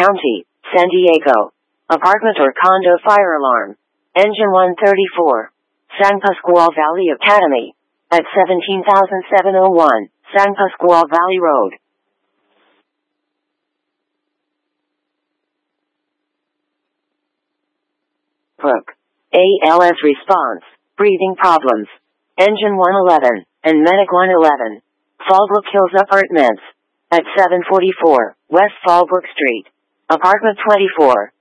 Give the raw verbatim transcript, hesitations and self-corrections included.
County, San Diego. Apartment or condo fire alarm. Engine one thirty-four. San Pasqual Valley Academy. At seventeen thousand seven hundred one, San Pasqual Valley Road. Brooke. A L S response. Breathing problems. Engine one eleven, and Medic one eleven. Fallbrook Hills Apartments. At seven forty-four, West Fallbrook Street. Apartment twenty-four.